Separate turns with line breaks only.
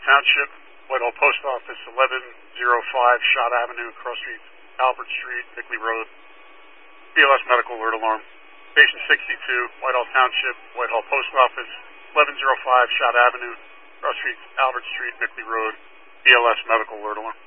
Township, Whitehall Post Office, 1105 Shot Avenue, Cross Street, Albert Street, Bickley Road. BLS medical alert alarm. Station 62, Whitehall Township, Whitehall Post Office, 1105 Shot Avenue, Cross Street, Albert Street, Bickley Road. BLS medical alert alarm.